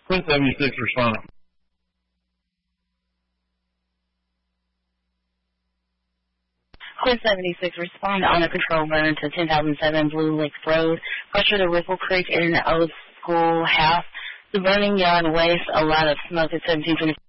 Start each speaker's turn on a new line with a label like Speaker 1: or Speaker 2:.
Speaker 1: Quinn 76 respond.
Speaker 2: Quinn 76 respond on a control burn to 10,007 Blue Lake Road. Pressure to Ripple Creek in Old School House. The burning yard wastes a lot of smoke at 1725.